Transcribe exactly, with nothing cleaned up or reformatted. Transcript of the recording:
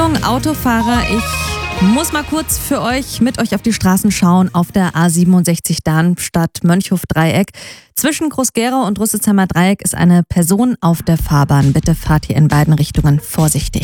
Achtung, Autofahrer, ich muss mal kurz für euch mit euch auf die Straßen schauen auf der A siebenundsechzig Darmstadt-Mönchhof-Dreieck. Zwischen Groß-Gerau und Rüsselsheimer Dreieck ist eine Person auf der Fahrbahn. Bitte fahrt hier in beiden Richtungen vorsichtig.